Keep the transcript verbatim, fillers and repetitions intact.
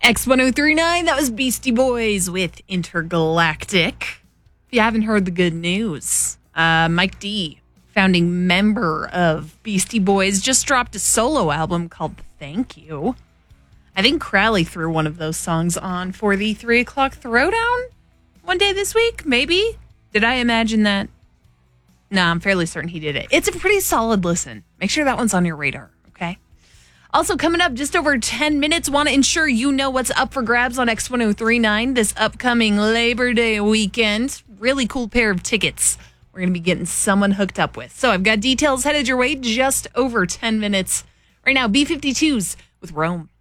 X ten thirty-nine, that was Beastie Boys with Intergalactic. If you haven't heard the good news, uh, Mike D, founding member of Beastie Boys, just dropped a solo album called Thank You. I think Crowley threw one of those songs on for the three o'clock throwdown one day this week, maybe? Did I imagine that? No, I'm fairly certain he did it. It's a pretty solid listen. Make sure that one's on your radar, okay? Also coming up just over ten minutes, want to ensure you know what's up for grabs on X ten thirty-nine this upcoming Labor Day weekend. Really cool pair of tickets we're going to be getting someone hooked up with. So I've got details headed your way just over ten minutes. Right now, B fifty-twos with Rome.